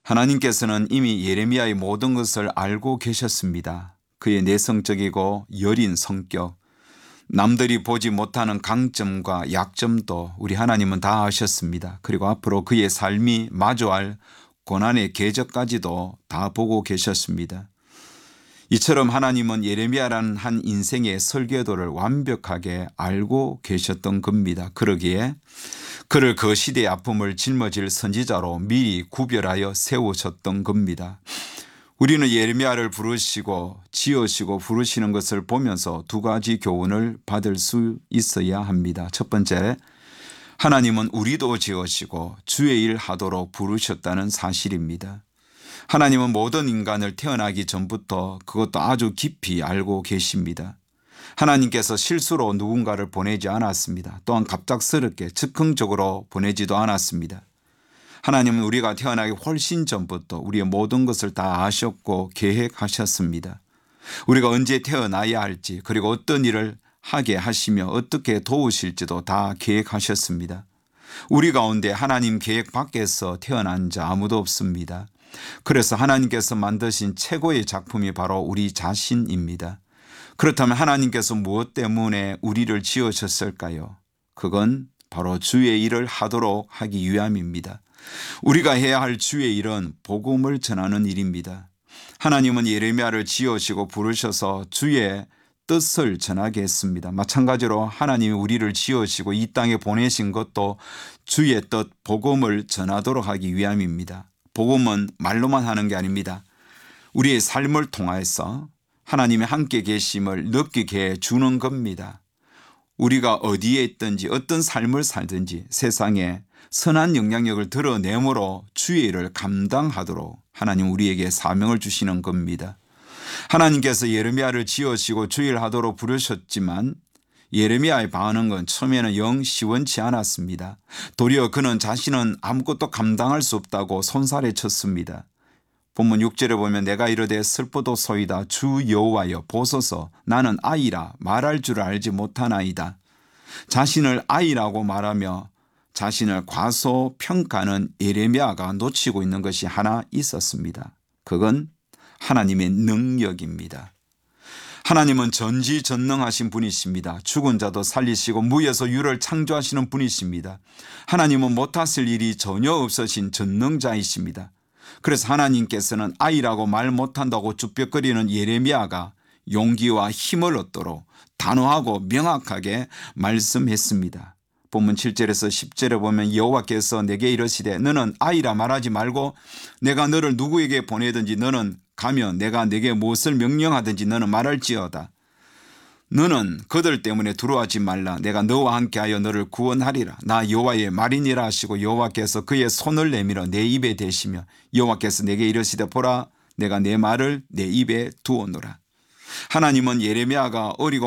하나님께서는 이미 예레미야의 모든 것을 알고 계셨습니다. 그의 내성적이고 여린 성격, 남들이 보지 못하는 강점과 약점도 우리 하나님은 다 아셨습니다. 그리고 앞으로 그의 삶이 마주할 고난의 궤적까지도 다 보고 계셨습니다. 이처럼 하나님은 예레미야라는 한 인생의 설계도를 완벽하게 알고 계셨던 겁니다. 그러기에 그를 그 시대의 아픔을 짊어질 선지자로 미리 구별하여 세우셨던 겁니다. 우리는 예레미야를 부르시고 지으시고 부르시는 것을 보면서 두 가지 교훈을 받을 수 있어야 합니다. 첫 번째, 하나님은 우리도 지으시고 주의 일 하도록 부르셨다는 사실입니다. 하나님은 모든 인간을 태어나기 전부터 그것도 아주 깊이 알고 계십니다. 하나님께서 실수로 누군가를 보내지 않았습니다. 또한 갑작스럽게 즉흥적으로 보내지도 않았습니다. 하나님은 우리가 태어나기 훨씬 전부터 우리의 모든 것을 다 아셨고 계획하셨습니다. 우리가 언제 태어나야 할지, 그리고 어떤 일을 하게 하시며 어떻게 도우실지도 다 계획하셨습니다. 우리 가운데 하나님 계획 밖에서 태어난 자 아무도 없습니다. 그래서 하나님께서 만드신 최고의 작품이 바로 우리 자신입니다. 그렇다면 하나님께서 무엇 때문에 우리를 지으셨을까요? 그건 바로 주의 일을 하도록 하기 위함입니다. 우리가 해야 할 주의 일은 복음을 전하는 일입니다. 하나님은 예레미야를 지으시고 부르셔서 주의 뜻을 전하게 했습니다. 마찬가지로 하나님이 우리를 지으시고 이 땅에 보내신 것도 주의 뜻 복음을 전하도록 하기 위함입니다. 복음은 말로만 하는 게 아닙니다. 우리의 삶을 통해서 하나님의 함께 계심을 느끼게 해주는 겁니다. 우리가 어디에 있든지 어떤 삶을 살든지 세상에 선한 영향력을 드러내므로 주의 일을 감당하도록 하나님 우리에게 사명을 주시는 겁니다. 하나님께서 예레미야를 지으시고 주의 일 하도록 부르셨지만 예레미야의 반응은 처음에는 영 시원치 않았습니다. 도리어 그는 자신은 아무것도 감당할 수 없다고 손살에 쳤습니다. 본문 6절에 보면 내가 이르되 슬프도소이다 주 여호와여 보소서 나는 아이라 말할 줄 알지 못하나이다. 자신을 아이라고 말하며 자신을 과소평가하는 예레미야가 놓치고 있는 것이 하나 있었습니다. 그건 하나님의 능력입니다. 하나님은 전지전능하신 분이십니다. 죽은 자도 살리시고 무에서 유를 창조하시는 분이십니다. 하나님은 못하실 일이 전혀 없으신 전능자이십니다. 그래서 하나님께서는 아이라고 말 못한다고 쭈뼛거리는 예레미야가 용기와 힘을 얻도록 단호하고 명확하게 말씀했습니다. 본문 7절에서 10절에 보면 여호와께서 내게 이르시되 너는 아이라 말하지 말고 내가 너를 누구에게 보내든지 너는 가며 내가 내게 무엇을 명령하든지 너는 말할지어다. 너는 그들 때문에 두려워하지 말라. 내가 너와 함께하여 너를 구원하리라. 나 여호와의 말이니라 하시고 여호와께서 그의 손을 내밀어 내 입에 대시며 여호와께서 내게 이르시되 보라 내가 내 말을 내 입에 두었노라. 하나님은 예레미야가 어리고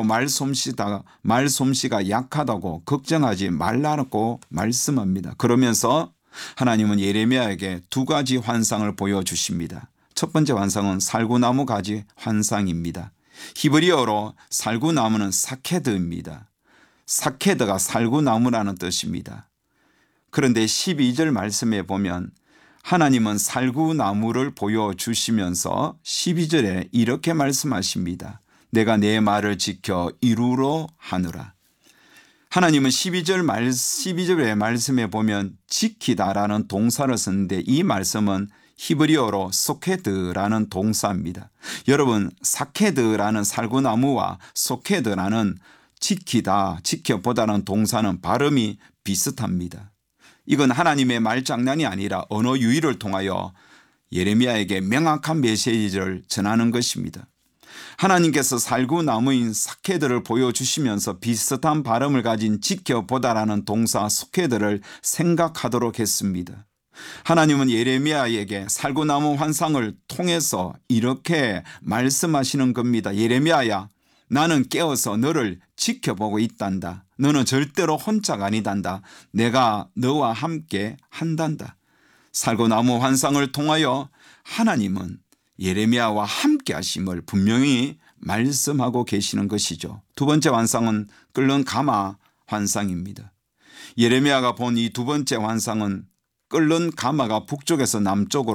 말솜씨가 약하다고 걱정하지 말라고 말씀합니다. 그러면서 하나님은 예레미야에게 두 가지 환상을 보여주십니다. 첫 번째 환상은 살구나무 가지 환상입니다. 히브리어로 살구나무는 사케드입니다. 사케드가 살구나무라는 뜻입니다. 그런데 12절 말씀에 보면 하나님은 살구나무를 보여주시면서 12절에 이렇게 말씀하십니다. 내가 내 말을 지켜 이루로 하느라. 하나님은 12절의 말씀에 보면 지키다라는 동사를 썼는데 이 말씀은 히브리어로 소케드라는 동사입니다. 여러분 사케드라는 살구나무와 소케드라는 지키다, 지켜보다는 동사는 발음이 비슷합니다. 이건 하나님의 말장난이 아니라 언어 유희를 통하여 예레미야에게 명확한 메시지를 전하는 것입니다. 하나님께서 살구나무인 사케드를 보여주시면서 비슷한 발음을 가진 지켜보다라는 동사 소케드를 생각하도록 했습니다. 하나님은 예레미야에게 살구나무 환상을 통해서 이렇게 말씀하시는 겁니다. 예레미야야 나는 깨어서 너를 지켜보고 있단다. 너는 절대로 혼자가 아니단다. 내가 너와 함께 한단다. 살구나무 환상을 통하여 하나님은 예레미야와 함께 하심을 분명히 말씀하고 계시는 것이죠. 두 번째 환상은 끓는 가마 환상입니다. 예레미야가 본 이 두 번째 환상은 끓는 가마가 북쪽에서 남쪽으로